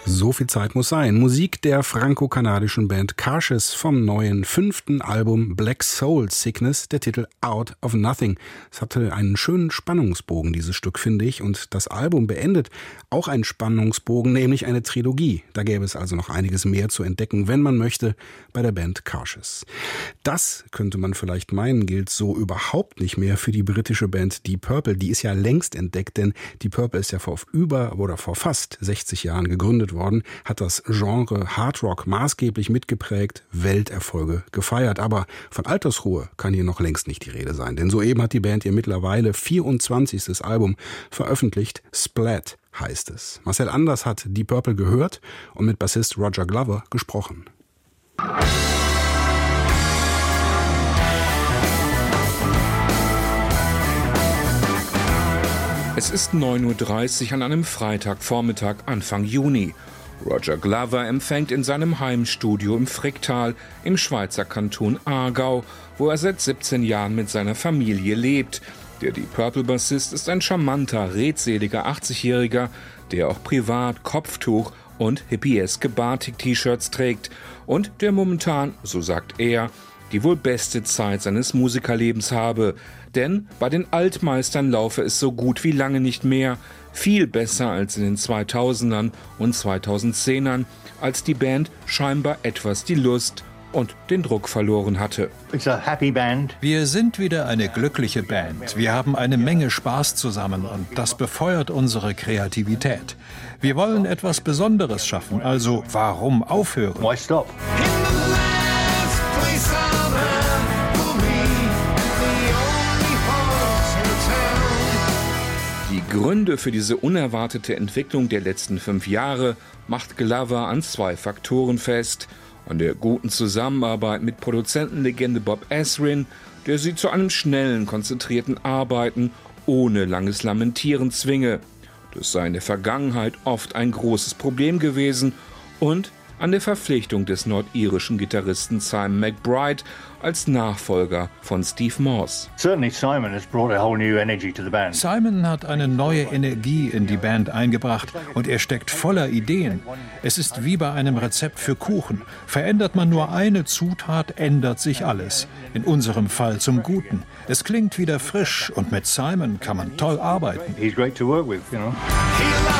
So viel Zeit muss sein. Musik der franco-kanadischen Band Cautious vom neuen 5. Album Black Soul Sickness, der Titel Out of Nothing. Es hatte einen schönen Spannungsbogen, dieses Stück, finde ich. Und das Album beendet auch einen Spannungsbogen, nämlich eine Trilogie. Da gäbe es also noch einiges mehr zu entdecken, wenn man möchte, bei der Band Cautious. Das, könnte man vielleicht meinen, gilt so überhaupt nicht mehr für die britische Band Deep Purple. Die ist ja längst entdeckt, denn Deep Purple ist ja vor fast 60 Jahren gegründet worden, hat das Genre Hard Rock maßgeblich mitgeprägt, Welterfolge gefeiert. Aber von Altersruhe kann hier noch längst nicht die Rede sein. Denn soeben hat die Band ihr mittlerweile 24. Album veröffentlicht. Splat heißt es. Marcel Anders hat Deep Purple gehört und mit Bassist Roger Glover gesprochen. Es ist 9:30 Uhr an einem Freitagvormittag Anfang Juni. Roger Glover empfängt in seinem Heimstudio im Fricktal im Schweizer Kanton Aargau, wo er seit 17 Jahren mit seiner Familie lebt. Der Deep Purple-Bassist ist ein charmanter, redseliger 80-Jähriger, der auch privat Kopftuch und hippieske Batik-T-Shirts trägt und der momentan, so sagt er, die wohl beste Zeit seines Musikerlebens habe. Denn bei den Altmeistern laufe es so gut wie lange nicht mehr. Viel besser als in den 2000ern und 2010ern, als die Band scheinbar etwas die Lust und den Druck verloren hatte. Wir sind wieder eine glückliche Band. Wir haben eine Menge Spaß zusammen und das befeuert unsere Kreativität. Wir wollen etwas Besonderes schaffen, also warum aufhören? Why stop? Die Gründe für diese unerwartete Entwicklung der letzten 5 Jahre macht Glover an 2 Faktoren fest. An der guten Zusammenarbeit mit Produzentenlegende Bob Ezrin, der sie zu einem schnellen, konzentrierten Arbeiten ohne langes Lamentieren zwinge. Das sei in der Vergangenheit oft ein großes Problem gewesen. Und an der Verpflichtung des nordirischen Gitarristen Simon McBride als Nachfolger von Steve Morse. Simon Simon hat eine neue Energie in die Band eingebracht und er steckt voller Ideen. Es ist wie bei einem Rezept für Kuchen. Verändert man nur eine Zutat, ändert sich alles. In unserem Fall zum Guten. Es klingt wieder frisch und mit Simon kann man toll arbeiten. He's great to work with,